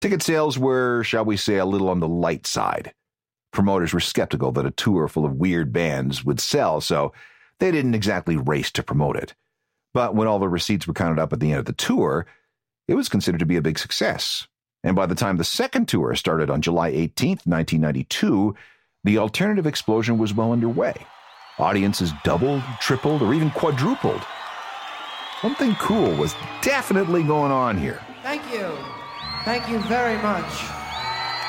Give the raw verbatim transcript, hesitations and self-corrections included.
Ticket sales were, shall we say, a little on the light side. Promoters were skeptical that a tour full of weird bands would sell, so they didn't exactly race to promote it. But when all the receipts were counted up at the end of the tour, it was considered to be a big success. And by the time the second tour started on July eighteenth, nineteen ninety-two, the alternative explosion was well underway. Audiences doubled, tripled, or even quadrupled. Something cool was definitely going on here. Thank you. Thank you very much.